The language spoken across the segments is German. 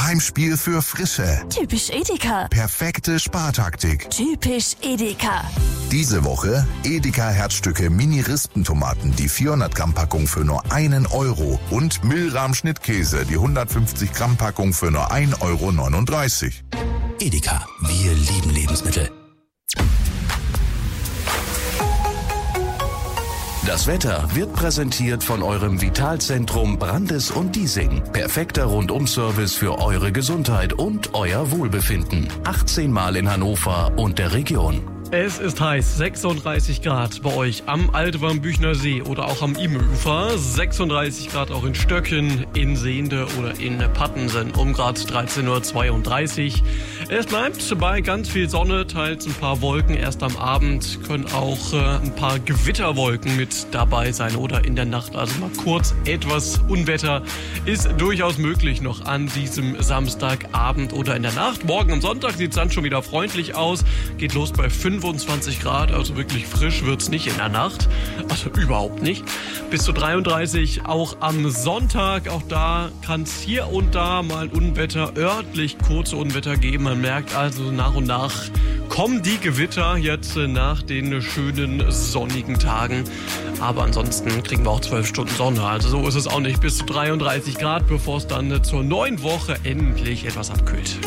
Heimspiel für Frische. Typisch Edeka. Perfekte Spartaktik. Typisch Edeka. Diese Woche Edeka Herzstücke Mini-Rispentomaten, die 400 Gramm Packung für nur 1 Euro und Milram Schnittkäse, die 150 Gramm Packung für nur 1,39 Euro. Edeka, wir lieben Lebensmittel. Das Wetter wird präsentiert von eurem Vitalzentrum Brandes und Diesing. Perfekter Rundum-Service für eure Gesundheit und euer Wohlbefinden. 18 Mal in Hannover und der Region. Es ist heiß, 36 Grad bei euch am Altwarmbüchner See oder auch am Immeufer, 36 Grad auch in Stöcken, in Sehnde oder in Pattensen um Grad 13:32 Uhr. Es bleibt bei ganz viel Sonne, teils ein paar Wolken. Erst am Abend können auch ein paar Gewitterwolken mit dabei sein oder in der Nacht. Also mal kurz etwas Unwetter ist durchaus möglich noch an diesem Samstagabend oder in der Nacht. Morgen am Sonntag sieht es dann schon wieder freundlich aus, geht los bei 25 Grad, also wirklich frisch wird's nicht in der Nacht, also überhaupt nicht. Bis zu 33 auch am Sonntag, auch da kann es hier und da mal Unwetter, örtlich kurze Unwetter geben. Man merkt also nach und nach kommen die Gewitter jetzt nach den schönen sonnigen Tagen. Aber ansonsten kriegen wir auch 12 Stunden Sonne, also so ist es auch nicht. Bis zu 33 Grad, bevor es dann zur neuen Woche endlich etwas abkühlt.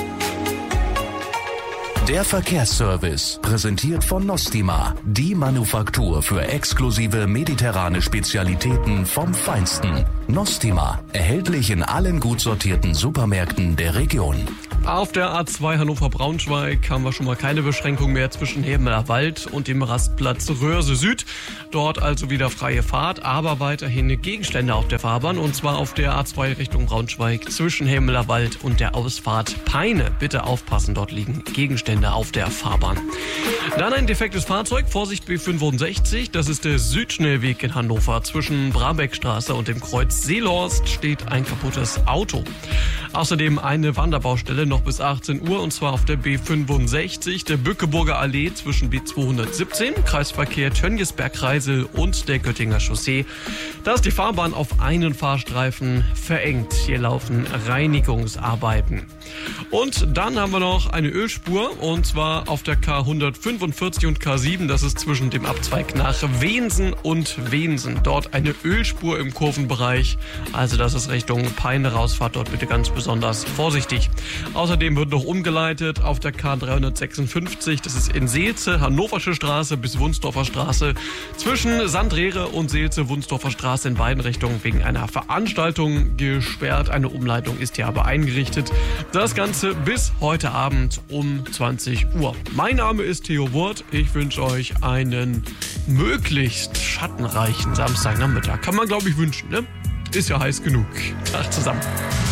Der Verkehrsservice, präsentiert von Nostima, die Manufaktur für exklusive mediterrane Spezialitäten vom Feinsten. Nostima, erhältlich in allen gut sortierten Supermärkten der Region. Auf der A2 Hannover-Braunschweig haben wir schon mal keine Beschränkung mehr zwischen Hemeler Wald und dem Rastplatz Röhrse Süd. Dort also wieder freie Fahrt, aber weiterhin Gegenstände auf der Fahrbahn. Und zwar auf der A2 Richtung Braunschweig zwischen Hemeler Wald und der Ausfahrt Peine. Bitte aufpassen, dort liegen Gegenstände auf der Fahrbahn. Dann ein defektes Fahrzeug, Vorsicht B65. Das ist der Südschnellweg in Hannover. Zwischen Brabeckstraße und dem Kreuz Seelhorst steht ein kaputtes Auto. Außerdem eine Wanderbaustelle noch bis 18 Uhr und zwar auf der B65, der Bückeburger Allee zwischen B217, Kreisverkehr Tönnies-Berg-Kreisel und der Göttinger Chaussee. Da ist die Fahrbahn auf einen Fahrstreifen verengt. Hier laufen Reinigungsarbeiten. Und dann haben wir noch eine Ölspur und zwar auf der K145 und K7. Das ist zwischen dem Abzweig nach Wensen und Wensen. Dort eine Ölspur im Kurvenbereich. Also das ist Richtung Peine Rausfahrt. Dort bitte ganz besonders vorsichtig. Außerdem wird noch umgeleitet auf der K356. Das ist in Seelze, Hannoversche Straße bis Wunsdorfer Straße. Zwischen Sandrehre und Seelze, Wunsdorfer Straße in beiden Richtungen wegen einer Veranstaltung gesperrt. Eine Umleitung ist hier aber eingerichtet. Das Ganze bis heute Abend um 20 Uhr. Mein Name ist Theo Wurt. Ich wünsche euch einen möglichst schattenreichen Samstagnachmittag. Kann man, glaube ich, wünschen, ne? Ist ja heiß genug. Tag zusammen.